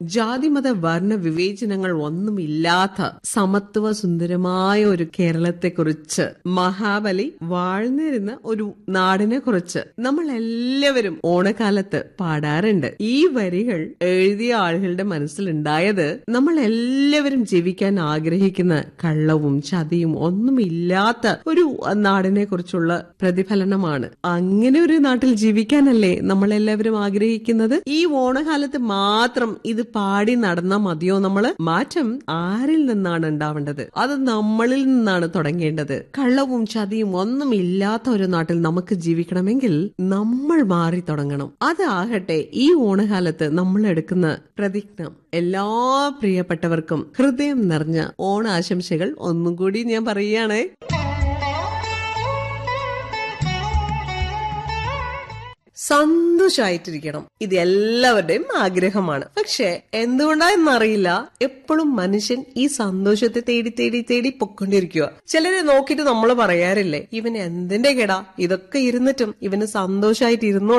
ജാതിമത വർണ്ണ വിവേചനങ്ങൾ ഒന്നുമില്ലാത്ത സമത്വ സുന്ദരമായ ഒരു കേരളത്തെക്കുറിച്ച്, മഹാബലി വാഴ്ന്നിരുന്ന ഒരു നാടിനെ കുറിച്ച് നമ്മൾ എല്ലാവരും ഓണക്കാലത്ത് പാടാറുണ്ട്. ഈ വരികൾ എഴുതിയ ആളുകളുടെ മനസ്സിലുണ്ടായത് നമ്മൾ എല്ലാവരും ജീവിക്കാൻ ആഗ്രഹിക്കുന്ന കള്ളവും ചതിയും ഒന്നുമില്ലാത്ത ഒരു നാടിനെ കുറിച്ചുള്ള പ്രതിഫലനമാണ്. അങ്ങനെ ഒരു നാട്ടിൽ ജീവിക്കാനല്ലേ നമ്മൾ എല്ലാവരും ആഗ്രഹിക്കുന്നത്? ഈ ഓണകാലത്ത് മാത്രം ഇത് പാടി നടന്നാ മതിയോ? നമ്മള് മാറ്റം ആരിൽ നിന്നാണ് ഉണ്ടാവേണ്ടത്? അത് നമ്മളിൽ നിന്നാണ് തുടങ്ങേണ്ടത്. കള്ളവും ചതിയും ഒന്നുമില്ലാത്ത ഒരു നാട്ടിൽ നമുക്ക് ജീവിക്കണമെങ്കിൽ നമ്മൾ മാറി തുടങ്ങണം. അതാകട്ടെ ഈ ഓണകാലത്ത് നമ്മൾ എടുക്കുന്ന പ്രതിജ്ഞ. എല്ലാ പ്രിയപ്പെട്ടവർക്കും ഹൃദയം നിറഞ്ഞ ഓണാശംസകൾ ഒന്നും കൂടി ഞാൻ പറയുകയാണേ. സന്തോഷമായിട്ടിരിക്കണം, ഇത് എല്ലാവരുടെയും ആഗ്രഹമാണ്. പക്ഷെ എന്തുകൊണ്ടായെന്നറിയില്ല, എപ്പോഴും മനുഷ്യൻ ഈ സന്തോഷത്തെ തേടി തേടി തേടി പൊക്കൊണ്ടിരിക്കുക. ചിലരെ നോക്കിയിട്ട് നമ്മൾ പറയാറില്ലേ, ഇവന് എന്തിന്റെ കേടാ, ഇതൊക്കെ ഇരുന്നിട്ടും ഇവന് സന്തോഷമായിട്ട് ഇരുന്നോ